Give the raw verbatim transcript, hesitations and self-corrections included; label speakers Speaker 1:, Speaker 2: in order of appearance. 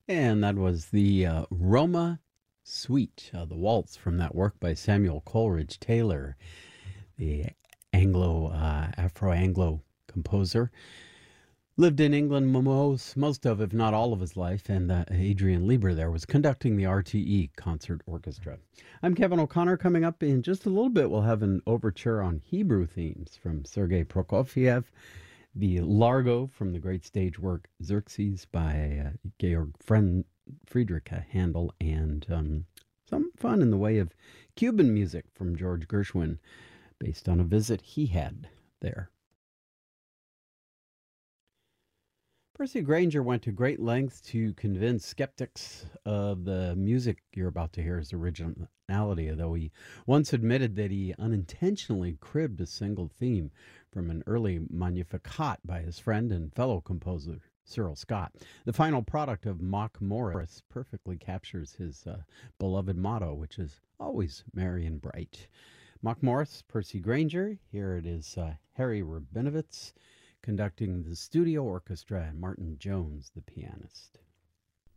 Speaker 1: And that was the uh, Roma Suite, uh, the waltz from that work by Samuel Coleridge Taylor, the Anglo, uh, Afro-Anglo composer. Lived in England most, most of, if not all of his life, and uh, Adrian Lieber there was conducting the R T E Concert Orchestra. I'm Kevin O'Connor. Coming up in just a little bit, we'll have an overture on Hebrew themes from Sergei Prokofiev, the Largo from the great stage work Xerxes by uh, Georg Fren- Friedrich Handel, and um, some fun in the way of Cuban music from George Gershwin, based on a visit he had there. Percy Granger went to great lengths to convince skeptics of the music you're about to hear's originality, though he once admitted that he unintentionally cribbed a single theme from an early Magnificat by his friend and fellow composer Cyril Scott. The final product of Mock Morris perfectly captures his uh, beloved motto, which is always merry and bright. Mock Morris, Percy Granger. Here it is uh, Harry Rabinowitz conducting the studio orchestra, and Martin Jones, the pianist.